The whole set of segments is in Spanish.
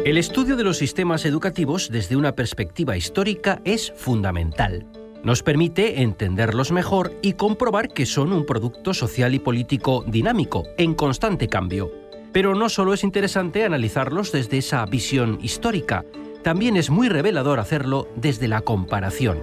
El estudio de los sistemas educativos desde una perspectiva histórica es fundamental. Nos permite entenderlos mejor y comprobar que son un producto social y político dinámico, en constante cambio. Pero no solo es interesante analizarlos desde esa visión histórica, también es muy revelador hacerlo desde la comparación.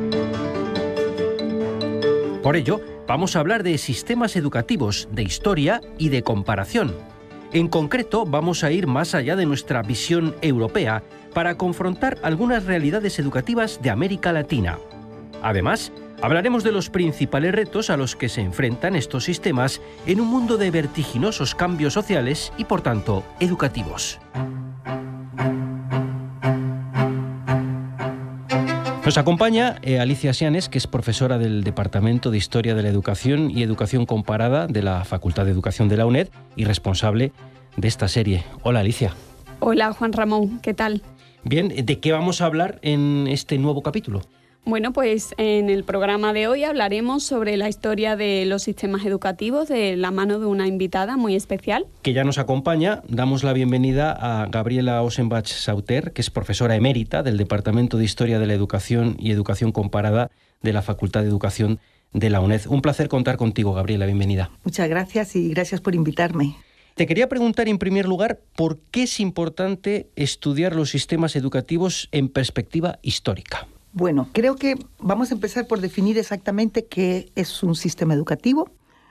Por ello, vamos a hablar de sistemas educativos, de historia y de comparación. En concreto, vamos a ir más allá de nuestra visión europea para confrontar algunas realidades educativas de América Latina. Además, hablaremos de los principales retos a los que se enfrentan estos sistemas en un mundo de vertiginosos cambios sociales y, por tanto, educativos. Nos acompaña Alicia Sianes, que es profesora del Departamento de Historia de la Educación y Educación Comparada de la Facultad de Educación de la UNED y responsable de esta serie. Hola, Alicia. Hola, Juan Ramón, ¿qué tal? Bien, ¿de qué vamos a hablar en este nuevo capítulo? Bueno, pues en el programa de hoy hablaremos sobre la historia de los sistemas educativos de la mano de una invitada muy especial. Que ya nos acompaña. Damos la bienvenida a Gabriela Ossenbach-Sauter, que es profesora emérita del Departamento de Historia de la Educación y Educación Comparada de la Facultad de Educación de la UNED. Un placer contar contigo, Gabriela. Bienvenida. Muchas gracias y gracias por invitarme. Te quería preguntar, en primer lugar, ¿por qué es importante estudiar los sistemas educativos en perspectiva histórica? Bueno, creo que vamos a empezar por definir exactamente qué es un sistema educativo.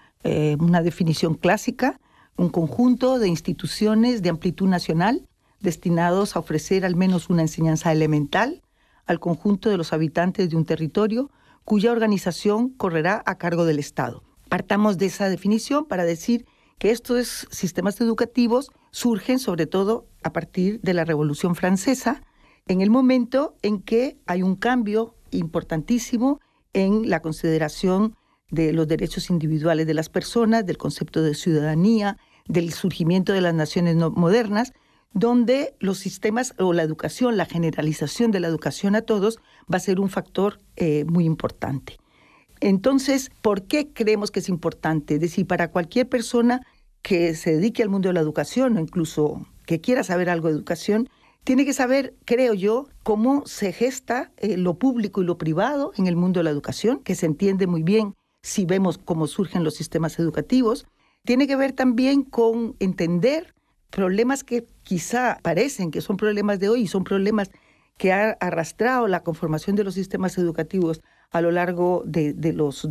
Una definición clásica, un conjunto de instituciones de amplitud nacional destinados a ofrecer al menos una enseñanza elemental al conjunto de los habitantes de un territorio cuya organización correrá a cargo del Estado. Partamos de esa definición para decir que estos sistemas educativos surgen sobre todo a partir de la Revolución Francesa, en el momento en que hay un cambio importantísimo en la consideración de los derechos individuales de las personas, del concepto de ciudadanía, del surgimiento de las naciones modernas, donde los sistemas o la educación, la generalización de la educación a todos va a ser un factor muy importante. Entonces, ¿por qué creemos que es importante? Es decir, para cualquier persona que se dedique al mundo de la educación o incluso que quiera saber algo de educación, tiene que saber, creo yo, cómo se gesta lo público y lo privado en el mundo de la educación, que se entiende muy bien si vemos cómo surgen los sistemas educativos. Tiene que ver también con entender problemas que quizá parecen que son problemas de hoy y son problemas que ha arrastrado la conformación de los sistemas educativos a lo largo de los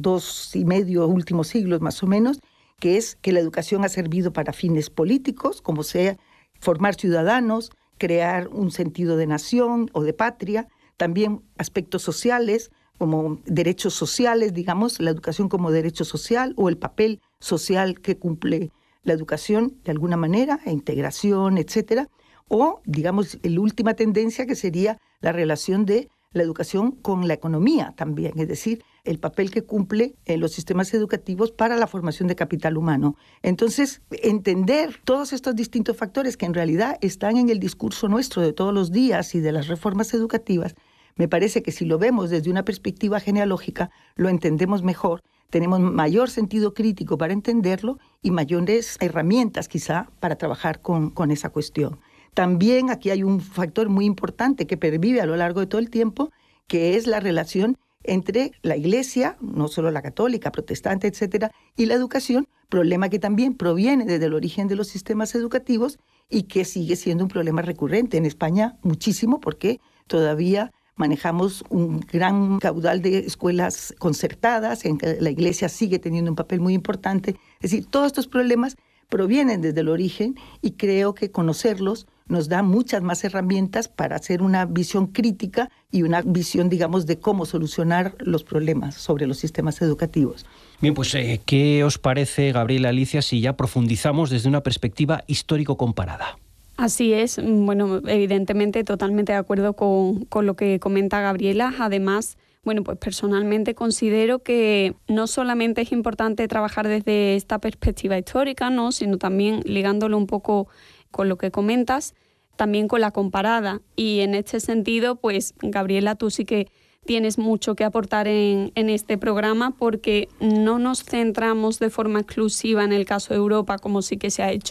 2,5 últimos siglos más o menos, que es que la educación ha servido para fines políticos, como sea formar ciudadanos, crear un sentido de nación o de patria, también aspectos sociales como derechos sociales, digamos, la educación como derecho social o el papel social que cumple la educación de alguna manera, integración, etcétera, o, digamos, la última tendencia que sería la relación de la educación con la economía también, es decir, el papel que cumple en los sistemas educativos para la formación de capital humano. Entonces, entender todos estos distintos factores que en realidad están en el discurso nuestro de todos los días y de las reformas educativas, me parece que si lo vemos desde una perspectiva genealógica, lo entendemos mejor, tenemos mayor sentido crítico para entenderlo y mayores herramientas quizá para trabajar con esa cuestión. También aquí hay un factor muy importante que pervive a lo largo de todo el tiempo, que es la relación entre la Iglesia, no solo la católica, protestante, etcétera, y la educación, problema que también proviene desde el origen de los sistemas educativos y que sigue siendo un problema recurrente en España muchísimo porque todavía manejamos un gran caudal de escuelas concertadas, en que la Iglesia sigue teniendo un papel muy importante. Es decir, todos estos problemas provienen desde el origen y creo que conocerlos nos da muchas más herramientas para hacer una visión crítica y una visión, digamos, de cómo solucionar los problemas sobre los sistemas educativos. Bien, pues, ¿qué os parece, Gabriela, Alicia, si ya profundizamos desde una perspectiva histórico-comparada? Así es. Bueno, evidentemente totalmente de acuerdo con lo que comenta Gabriela. Además, bueno, pues personalmente considero que no solamente es importante trabajar desde esta perspectiva histórica, ¿no?, sino también ligándolo un poco con lo que comentas, también con la comparada. Y en este sentido, pues, Gabriela, tú sí que tienes mucho que aportar en este programa porque no nos centramos de forma exclusiva en el caso de Europa, como sí que se ha hecho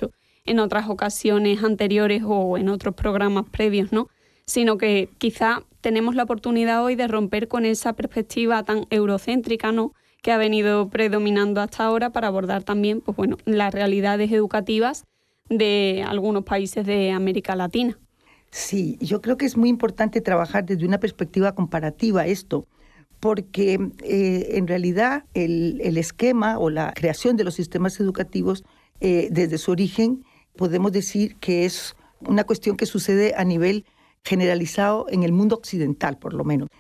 en otras ocasiones anteriores o en otros programas previos, ¿no? Sino que quizá tenemos la oportunidad hoy de romper con esa perspectiva tan eurocéntrica, ¿no?, que ha venido predominando hasta ahora, para abordar también, pues bueno, las realidades educativas de algunos países de América Latina. Sí, yo creo que es muy importante trabajar desde una perspectiva comparativa esto, porque en realidad el esquema o la creación de los sistemas educativos, desde su origen, podemos decir que es una cuestión que sucede a nivel generalizado en el mundo occidental, por lo menos.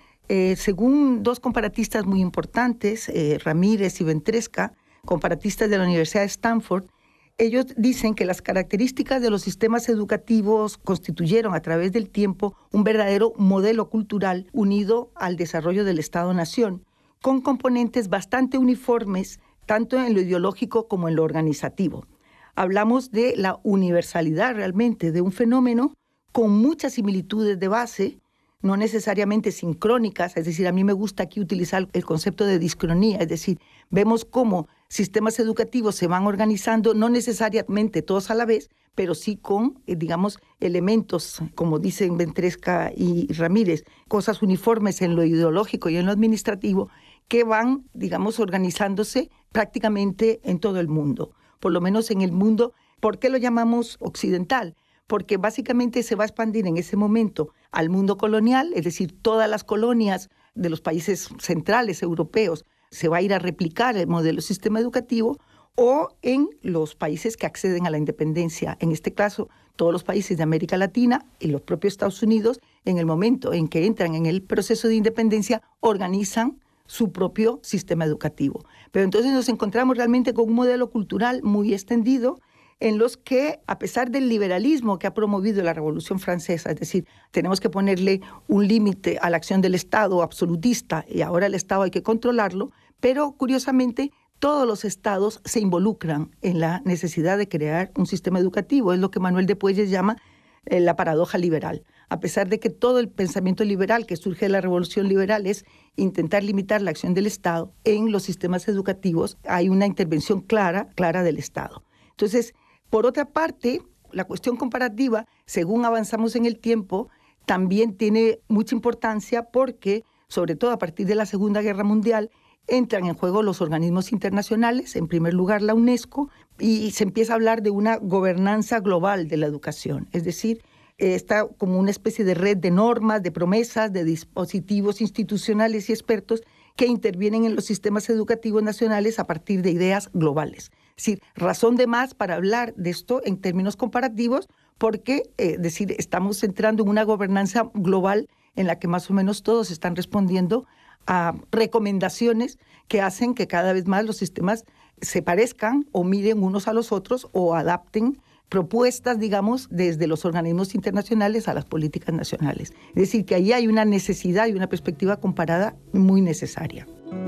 Según dos comparatistas muy importantes, Ramírez y Ventresca, comparatistas de la Universidad de Stanford, ellos dicen que las características de los sistemas educativos constituyeron a través del tiempo un verdadero modelo cultural unido al desarrollo del Estado-Nación, con componentes bastante uniformes, tanto en lo ideológico como en lo organizativo. Hablamos de la universalidad realmente de un fenómeno con muchas similitudes de base, no necesariamente sincrónicas, es decir, a mí me gusta aquí utilizar el concepto de discronía, es decir, vemos cómo sistemas educativos se van organizando, no necesariamente todos a la vez, pero sí con, digamos, elementos, como dicen Ventresca y Ramírez, cosas uniformes en lo ideológico y en lo administrativo, que van, digamos, organizándose prácticamente en todo el mundo, por lo menos en el mundo. ¿Por qué lo llamamos occidental? Porque básicamente se va a expandir en ese momento al mundo colonial, es decir, todas las colonias de los países centrales europeos se va a ir a replicar el modelo sistema educativo, o en los países que acceden a la independencia, en este caso todos los países de América Latina y los propios Estados Unidos, en el momento en que entran en el proceso de independencia, organizan su propio sistema educativo. Pero entonces nos encontramos realmente con un modelo cultural muy extendido, en los que, a pesar del liberalismo que ha promovido la Revolución Francesa, es decir, tenemos que ponerle un límite a la acción del Estado absolutista y ahora el Estado hay que controlarlo, pero curiosamente todos los estados se involucran en la necesidad de crear un sistema educativo. Es lo que Manuel de Puelles llama la paradoja liberal. A pesar de que todo el pensamiento liberal que surge de la Revolución Liberal es intentar limitar la acción del Estado, en los sistemas educativos hay una intervención clara del Estado. Entonces, por otra parte, la cuestión comparativa, según avanzamos en el tiempo, también tiene mucha importancia porque, sobre todo a partir de la Segunda Guerra Mundial, entran en juego los organismos internacionales, en primer lugar la UNESCO, y se empieza a hablar de una gobernanza global de la educación. Es decir, está como una especie de red de normas, de promesas, de dispositivos institucionales y expertos que intervienen en los sistemas educativos nacionales a partir de ideas globales. Es decir, razón de más para hablar de esto en términos comparativos, porque estamos entrando en una gobernanza global en la que más o menos todos están respondiendo a recomendaciones que hacen que cada vez más los sistemas se parezcan o miren unos a los otros o adapten propuestas, digamos, desde los organismos internacionales a las políticas nacionales. Es decir, que ahí hay una necesidad y una perspectiva comparada muy necesaria.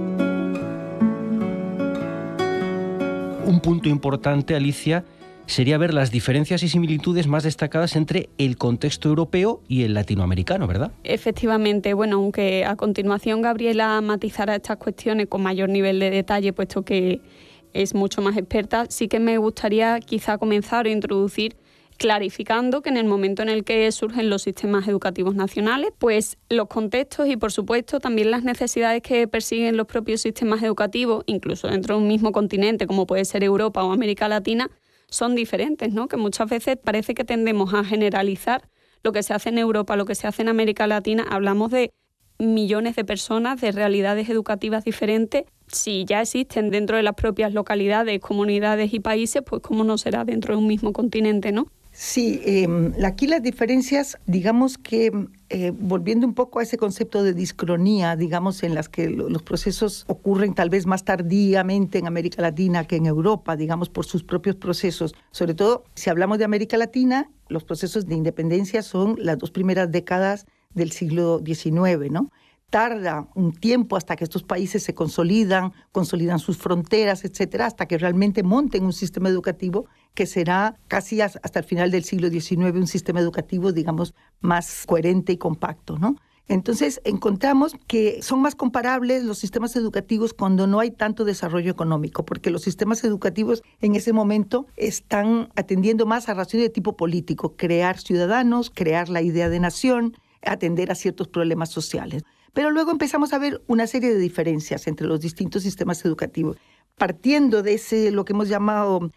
Un punto importante, Alicia, sería ver las diferencias y similitudes más destacadas entre el contexto europeo y el latinoamericano, ¿verdad? Efectivamente, bueno, aunque a continuación Gabriela matizará estas cuestiones con mayor nivel de detalle, puesto que es mucho más experta, sí que me gustaría quizá comenzar a introducir clarificando que en el momento en el que surgen los sistemas educativos nacionales, pues los contextos y, por supuesto, también las necesidades que persiguen los propios sistemas educativos, incluso dentro de un mismo continente, como puede ser Europa o América Latina, son diferentes, ¿no? Que muchas veces parece que tendemos a generalizar lo que se hace en Europa, lo que se hace en América Latina. Hablamos de millones de personas, de realidades educativas diferentes. Si ya existen dentro de las propias localidades, comunidades y países, pues cómo no será dentro de un mismo continente, ¿no? Sí, aquí las diferencias, digamos que volviendo un poco a ese concepto de discronía, digamos, en las que los procesos ocurren tal vez más tardíamente en América Latina que en Europa, digamos, por sus propios procesos. Sobre todo, si hablamos de América Latina, los procesos de independencia son las 2 primeras décadas del siglo XIX, ¿no? Tarda un tiempo hasta que estos países se consolidan sus fronteras, etcétera, hasta que realmente monten un sistema educativo que será casi hasta el final del siglo XIX un sistema educativo, digamos, más coherente y compacto, ¿no? Entonces, encontramos que son más comparables los sistemas educativos cuando no hay tanto desarrollo económico, porque los sistemas educativos en ese momento están atendiendo más a razones de tipo político, crear ciudadanos, crear la idea de nación, atender a ciertos problemas sociales. Pero luego empezamos a ver una serie de diferencias entre los distintos sistemas educativos. Partiendo de ese, lo que hemos llamado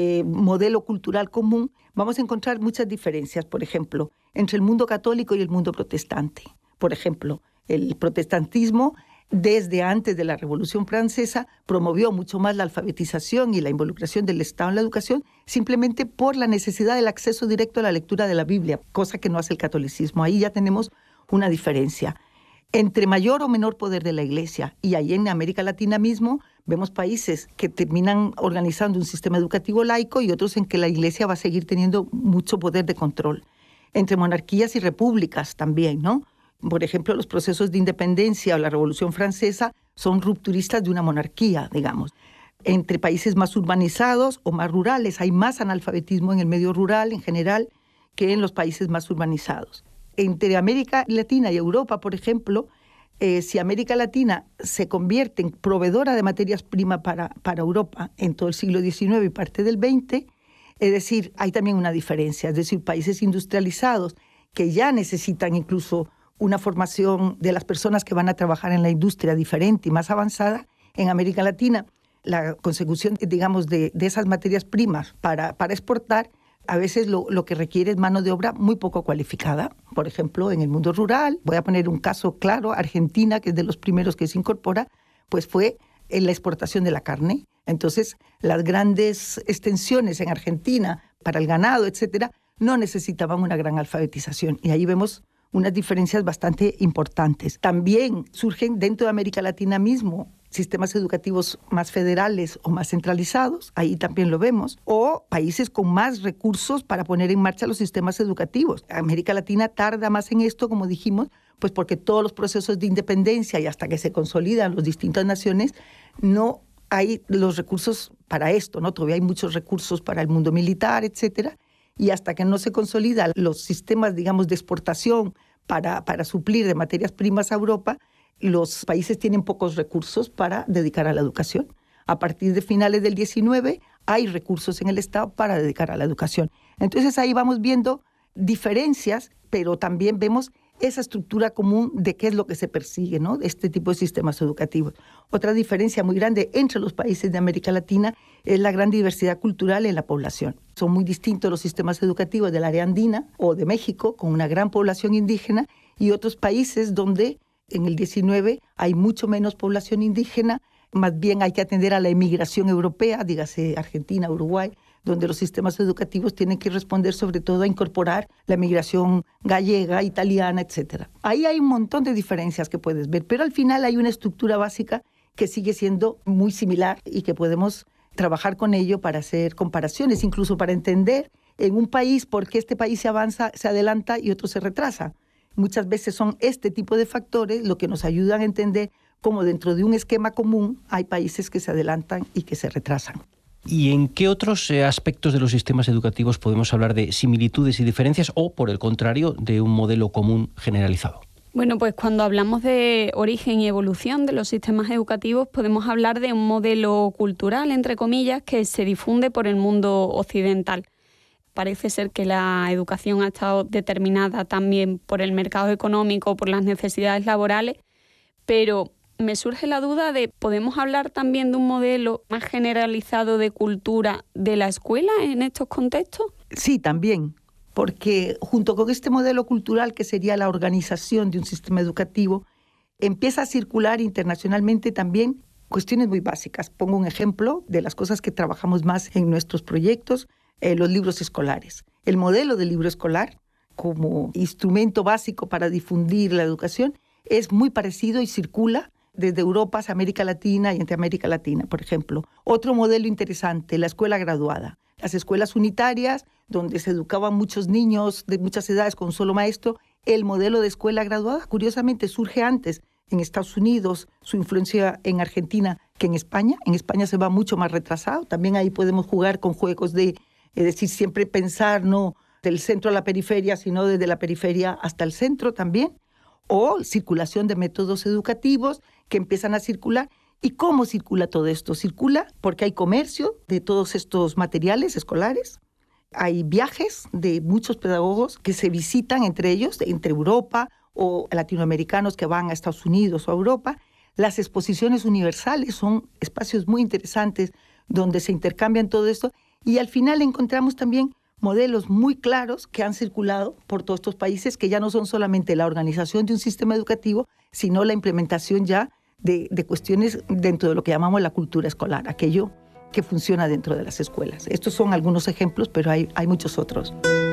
modelo cultural común, vamos a encontrar muchas diferencias, por ejemplo, entre el mundo católico y el mundo protestante. Por ejemplo, el protestantismo, desde antes de la Revolución Francesa, promovió mucho más la alfabetización y la involucración del Estado en la educación, simplemente por la necesidad del acceso directo a la lectura de la Biblia, cosa que no hace el catolicismo. Ahí ya tenemos una diferencia. Entre mayor o menor poder de la Iglesia, y ahí en América Latina mismo, vemos países que terminan organizando un sistema educativo laico y otros en que la Iglesia va a seguir teniendo mucho poder de control. Entre monarquías y repúblicas también, ¿no? Por ejemplo, los procesos de independencia o la Revolución Francesa son rupturistas de una monarquía, digamos. Entre países más urbanizados o más rurales, hay más analfabetismo en el medio rural en general que en los países más urbanizados. Entre América Latina y Europa, por ejemplo, si América Latina se convierte en proveedora de materias primas para Europa en todo el siglo XIX y parte del XX, es decir, hay también una diferencia. Es decir, países industrializados que ya necesitan incluso una formación de las personas que van a trabajar en la industria diferente y más avanzada. En América Latina, la consecución, digamos, de esas materias primas para exportar, a veces lo que requiere es mano de obra muy poco cualificada. Por ejemplo, en el mundo rural, voy a poner un caso claro, Argentina, que es de los primeros que se incorpora, pues fue en la exportación de la carne. Entonces, las grandes extensiones en Argentina para el ganado, etcétera, no necesitaban una gran alfabetización. Y ahí vemos unas diferencias bastante importantes. También surgen dentro de América Latina mismo sistemas educativos más federales o más centralizados, ahí también lo vemos, o países con más recursos para poner en marcha los sistemas educativos. América Latina tarda más en esto, como dijimos, pues porque todos los procesos de independencia y hasta que se consolidan las distintas naciones, no hay los recursos para esto, ¿no? Todavía hay muchos recursos para el mundo militar, etcétera, y hasta que no se consolidan los sistemas, digamos, de exportación para suplir de materias primas a Europa, los países tienen pocos recursos para dedicar a la educación. A partir de finales del 19 hay recursos en el Estado para dedicar a la educación. Entonces ahí vamos viendo diferencias, pero también vemos esa estructura común de qué es lo que se persigue, ¿no? De este tipo de sistemas educativos. Otra diferencia muy grande entre los países de América Latina es la gran diversidad cultural en la población. Son muy distintos los sistemas educativos del área andina o de México, con una gran población indígena, y otros países donde en el 19 hay mucho menos población indígena, más bien hay que atender a la emigración europea, dígase Argentina, Uruguay, donde los sistemas educativos tienen que responder sobre todo a incorporar la migración gallega, italiana, etc. Ahí hay un montón de diferencias que puedes ver, pero al final hay una estructura básica que sigue siendo muy similar y que podemos trabajar con ello para hacer comparaciones, incluso para entender en un país por qué este país se avanza, se adelanta y otro se retrasa. Muchas veces son este tipo de factores lo que nos ayudan a entender cómo dentro de un esquema común hay países que se adelantan y que se retrasan. ¿Y en qué otros aspectos de los sistemas educativos podemos hablar de similitudes y diferencias o, por el contrario, de un modelo común generalizado? Bueno, pues cuando hablamos de origen y evolución de los sistemas educativos podemos hablar de un modelo cultural, entre comillas, que se difunde por el mundo occidental. Parece ser que la educación ha estado determinada también por el mercado económico, por las necesidades laborales, pero me surge la duda de, ¿podemos hablar también de un modelo más generalizado de cultura de la escuela en estos contextos? Sí, también, porque junto con este modelo cultural, que sería la organización de un sistema educativo, empieza a circular internacionalmente también cuestiones muy básicas. Pongo un ejemplo de las cosas que trabajamos más en nuestros proyectos, los libros escolares. El modelo del libro escolar, como instrumento básico para difundir la educación, es muy parecido y circula desde Europa hacia América Latina y entre América Latina, por ejemplo. Otro modelo interesante, la escuela graduada. Las escuelas unitarias, donde se educaban muchos niños de muchas edades con un solo maestro, el modelo de escuela graduada, curiosamente, surge antes en Estados Unidos, su influencia en Argentina que en España. En España se va mucho más retrasado. También ahí podemos jugar con juegos de, es decir, siempre pensar no del centro a la periferia, sino desde la periferia hasta el centro también. o circulación de métodos educativos que empiezan a circular. ¿Y cómo circula todo esto? Circula porque hay comercio de todos estos materiales escolares, hay viajes de muchos pedagogos que se visitan entre ellos, entre Europa o latinoamericanos que van a Estados Unidos o a Europa. Las exposiciones universales son espacios muy interesantes donde se intercambian todo esto y al final encontramos también modelos muy claros que han circulado por todos estos países que ya no son solamente la organización de un sistema educativo, sino la implementación ya de cuestiones dentro de lo que llamamos la cultura escolar, aquello que funciona dentro de las escuelas. Estos son algunos ejemplos, pero hay muchos otros.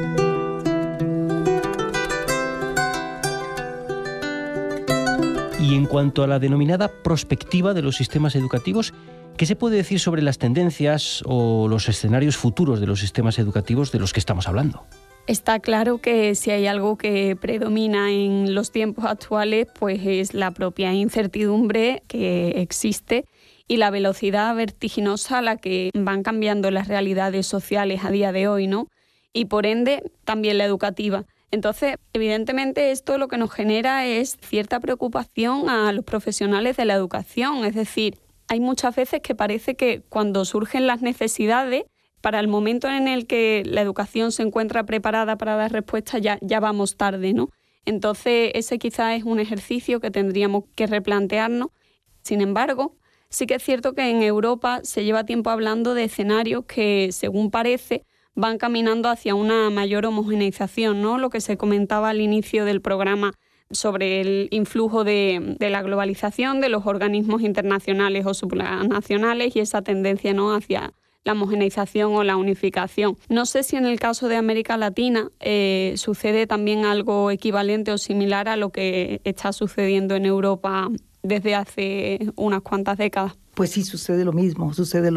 Y en cuanto a la denominada prospectiva de los sistemas educativos, ¿qué se puede decir sobre las tendencias o los escenarios futuros de los sistemas educativos de los que estamos hablando? Está claro que si hay algo que predomina en los tiempos actuales, pues es la propia incertidumbre que existe y la velocidad vertiginosa a la que van cambiando las realidades sociales a día de hoy, ¿no? Y por ende, también la educativa. Entonces, evidentemente, esto lo que nos genera es cierta preocupación a los profesionales de la educación. Es decir, hay muchas veces que parece que cuando surgen las necesidades, para el momento en el que la educación se encuentra preparada para dar respuesta, ya vamos tarde, ¿no? Entonces, ese quizás es un ejercicio que tendríamos que replantearnos. Sin embargo, sí que es cierto que en Europa se lleva tiempo hablando de escenarios que, según parece, van caminando hacia una mayor homogeneización, ¿no? Lo que se comentaba al inicio del programa sobre el influjo de la globalización, de los organismos internacionales o supranacionales y esa tendencia, ¿no?, hacia la homogeneización o la unificación. No sé si en el caso de América Latina sucede también algo equivalente o similar a lo que está sucediendo en Europa desde hace unas cuantas décadas. Pues sí, sucede lo mismo.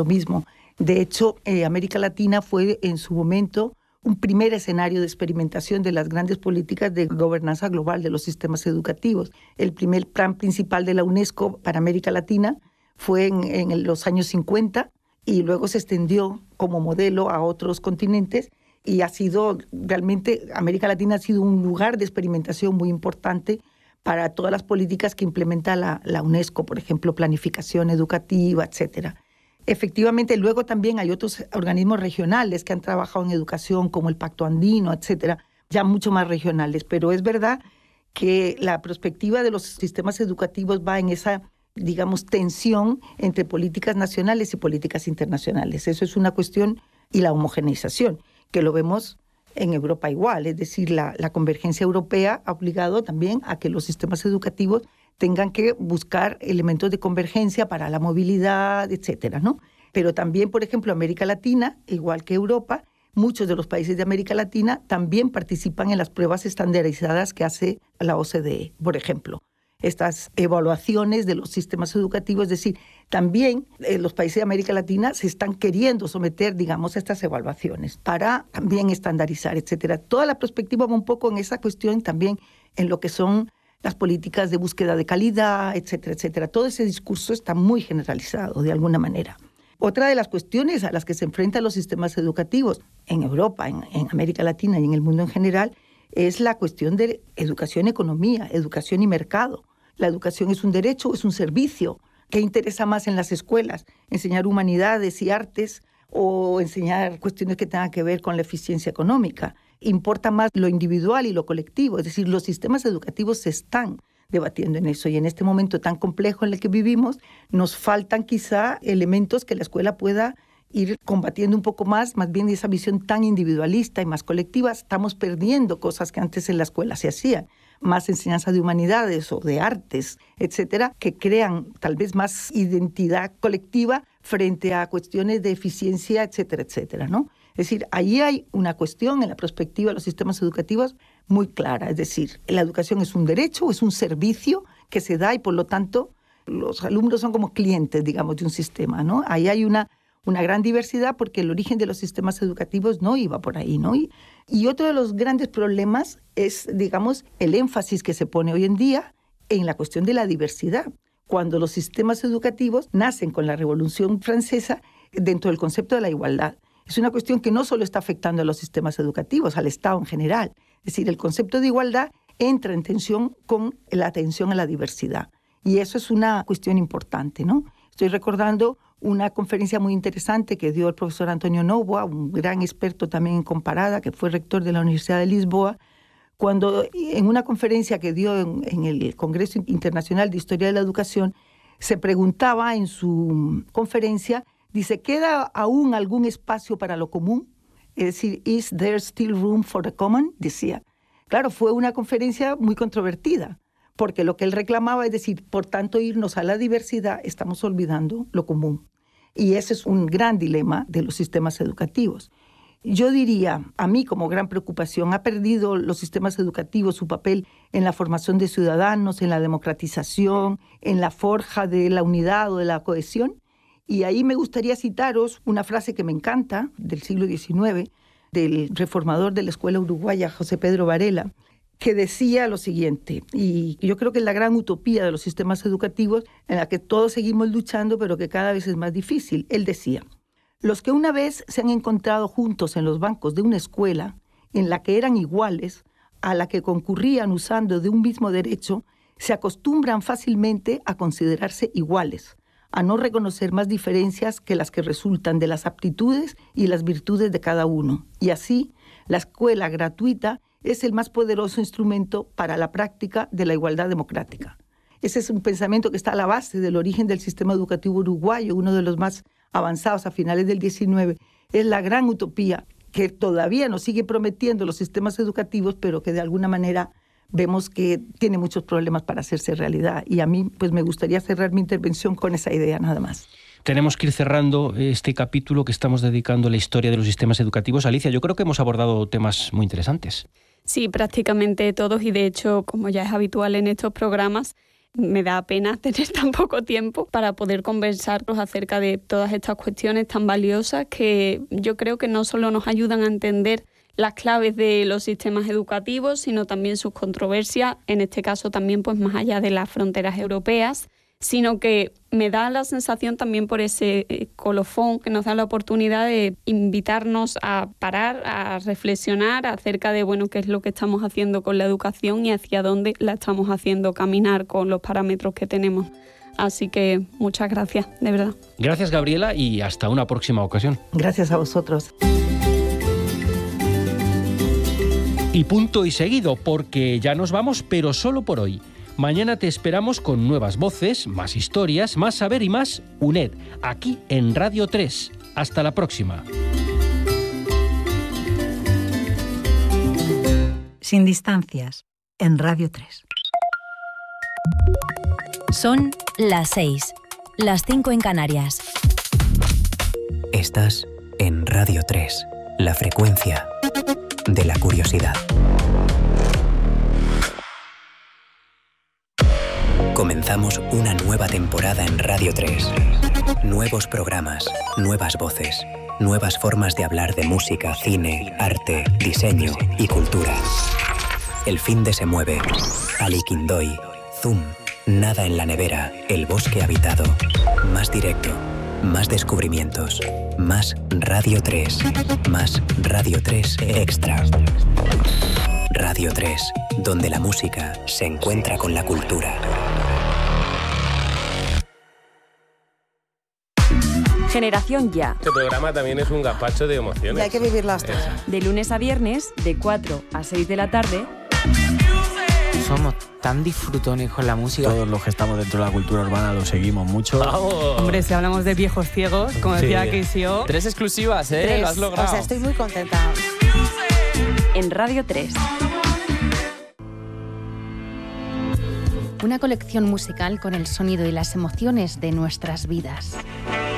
De hecho, América Latina fue en su momento un primer escenario de experimentación de las grandes políticas de gobernanza global de los sistemas educativos. El primer plan principal de la UNESCO para América Latina fue en los años 50 y luego se extendió como modelo a otros continentes y ha sido realmente, América Latina ha sido un lugar de experimentación muy importante para todas las políticas que implementa la UNESCO, por ejemplo, planificación educativa, etcétera. Efectivamente, luego también hay otros organismos regionales que han trabajado en educación, como el Pacto Andino, etcétera, ya mucho más regionales. Pero es verdad que la perspectiva de los sistemas educativos va en esa, digamos, tensión entre políticas nacionales y políticas internacionales. Eso es una cuestión, y la homogeneización, que lo vemos en Europa igual. Es decir, la convergencia europea ha obligado también a que los sistemas educativos tengan que buscar elementos de convergencia para la movilidad, etcétera, ¿no? Pero también, por ejemplo, América Latina, igual que Europa, muchos de los países de América Latina también participan en las pruebas estandarizadas que hace la OCDE, por ejemplo. Estas evaluaciones de los sistemas educativos, es decir, también los países de América Latina se están queriendo someter, digamos, a estas evaluaciones para también estandarizar, etcétera. Toda la perspectiva va un poco en esa cuestión, también en lo que son las políticas de búsqueda de calidad, etcétera, etcétera. Todo ese discurso está muy generalizado de alguna manera. Otra de las cuestiones a las que se enfrentan los sistemas educativos en Europa, en América Latina y en el mundo en general, es la cuestión de educación, economía, educación y mercado. La educación es un derecho o es un servicio. ¿Qué interesa más en las escuelas? ¿Enseñar humanidades y artes o enseñar cuestiones que tengan que ver con la eficiencia económica? Importa más lo individual y lo colectivo. Es decir, los sistemas educativos se están debatiendo en eso y en este momento tan complejo en el que vivimos nos faltan quizá elementos que la escuela pueda ir combatiendo un poco más bien esa visión tan individualista y más colectiva. Estamos perdiendo cosas que antes en la escuela se hacían, más enseñanza de humanidades o de artes, etcétera, que crean tal vez más identidad colectiva frente a cuestiones de eficiencia, etcétera, etcétera, ¿no? Es decir, ahí hay una cuestión en la perspectiva de los sistemas educativos muy clara. Es decir, la educación es un derecho, es un servicio que se da y por lo tanto los alumnos son como clientes, digamos, de un sistema, ¿no? Ahí hay una gran diversidad porque el origen de los sistemas educativos no iba por ahí, ¿no? Y otro de los grandes problemas es, digamos, el énfasis que se pone hoy en día en la cuestión de la diversidad. Cuando los sistemas educativos nacen con la Revolución Francesa dentro del concepto de la igualdad. Es una cuestión que no solo está afectando a los sistemas educativos, al Estado en general. Es decir, el concepto de igualdad entra en tensión con la atención a la diversidad. Y eso es una cuestión importante, ¿no? Estoy recordando una conferencia muy interesante que dio el profesor Antonio Novoa, un gran experto también en comparada, que fue rector de la Universidad de Lisboa, cuando en una conferencia que dio en el Congreso Internacional de Historia de la Educación, se preguntaba en su conferencia, dice, ¿queda aún algún espacio para lo común? Es decir, ¿is there still room for the common? Decía. Claro, fue una conferencia muy controvertida, porque lo que él reclamaba es decir, por tanto, irnos a la diversidad, estamos olvidando lo común. Y ese es un gran dilema de los sistemas educativos. Yo diría, a mí como gran preocupación, ha perdido los sistemas educativos su papel en la formación de ciudadanos, en la democratización, en la forja de la unidad o de la cohesión. Y ahí me gustaría citaros una frase que me encanta, del siglo XIX, del reformador de la escuela uruguaya, José Pedro Varela, que decía lo siguiente, y yo creo que es la gran utopía de los sistemas educativos en la que todos seguimos luchando, pero que cada vez es más difícil. Él decía, los que una vez se han encontrado juntos en los bancos de una escuela en la que eran iguales, a la que concurrían usando de un mismo derecho, se acostumbran fácilmente a considerarse iguales, a no reconocer más diferencias que las que resultan de las aptitudes y las virtudes de cada uno. Y así, la escuela gratuita es el más poderoso instrumento para la práctica de la igualdad democrática. Ese es un pensamiento que está a la base del origen del sistema educativo uruguayo, uno de los más avanzados a finales del XIX. Es la gran utopía que todavía nos sigue prometiendo los sistemas educativos, pero que de alguna manera vemos que tiene muchos problemas para hacerse realidad. Y a mí pues me gustaría cerrar mi intervención con esa idea nada más. Tenemos que ir cerrando este capítulo que estamos dedicando a la historia de los sistemas educativos. Alicia, yo creo que hemos abordado temas muy interesantes. Sí, prácticamente todos, y de hecho, como ya es habitual en estos programas, me da pena tener tan poco tiempo para poder conversarnos acerca de todas estas cuestiones tan valiosas que yo creo que no solo nos ayudan a entender las claves de los sistemas educativos, sino también sus controversias, en este caso también pues más allá de las fronteras europeas, sino que me da la sensación también por ese colofón que nos da la oportunidad de invitarnos a parar, a reflexionar acerca de qué es lo que estamos haciendo con la educación y hacia dónde la estamos haciendo caminar con los parámetros que tenemos. Así que muchas gracias, de verdad. Gracias, Gabriela, y hasta una próxima ocasión. Gracias a vosotros. Y punto y seguido, porque ya nos vamos, pero solo por hoy. Mañana te esperamos con nuevas voces, más historias, más saber y más UNED, aquí en Radio 3. Hasta la próxima. Sin distancias, en Radio 3. Son las 6, las 5 en Canarias. Estás en Radio 3, la frecuencia de la curiosidad. Comenzamos una nueva temporada en Radio 3. Nuevos programas, nuevas voces, nuevas formas de hablar de música, cine, arte, diseño y cultura. El fin de Se Mueve, Ali Quindoy, Zoom, Nada en la nevera, El bosque habitado. Más directo, más descubrimientos, más Radio 3, más Radio 3 Extra. Radio 3, donde la música se encuentra con la cultura. Generación Ya. Este programa también es un gazpacho de emociones. Y hay que vivirlas todas. De lunes a viernes, de 4 a 6 de la tarde. Somos tan disfrutones con la música. Todos los que estamos dentro de la cultura urbana lo seguimos mucho. ¡Vamos! Hombre, si hablamos de viejos ciegos, como decía KCO. 3 exclusivas, ¿eh? 3. Lo has logrado. O sea, estoy muy contenta. En Radio 3. Una colección musical con el sonido y las emociones de nuestras vidas.